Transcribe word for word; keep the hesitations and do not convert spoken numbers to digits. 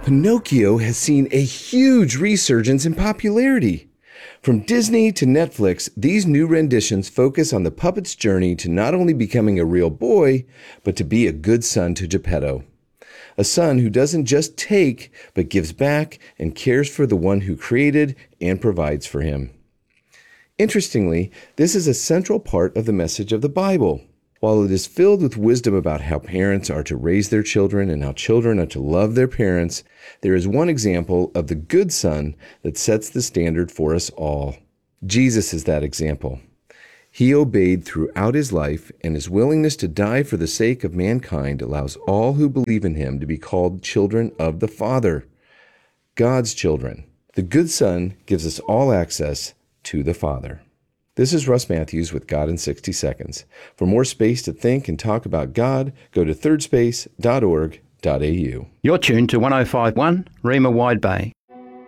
Pinocchio has seen a huge resurgence in popularity. From Disney to Netflix, these new renditions focus on the puppet's journey to not only becoming a real boy, but to be a good son to Geppetto. A son who doesn't just take, but gives back and cares for the one who created and provides for him. Interestingly, this is a central part of the message of the Bible. While it is filled with wisdom about how parents are to raise their children and how children are to love their parents, there is one example of the good son that sets the standard for us all. Jesus is that example. He obeyed throughout his life, and his willingness to die for the sake of mankind allows all who believe in him to be called children of the Father, God's children. The good son gives us all access to the Father. This is Russ Matthews with God in sixty seconds. For more space to think and talk about God, go to third space dot org dot a u. You're tuned to one oh five point one Rima Wide Bay.